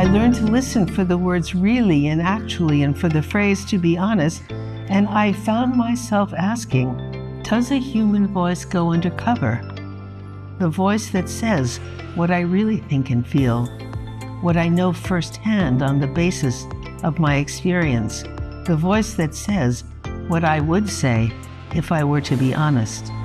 I learned to listen for the words really and actually and for the phrase to be honest, and I found myself asking, does a human voice go undercover? The voice that says what I really think and feel, what I know firsthand on the basis of my experience, the voice that says what I would say if I were to be honest.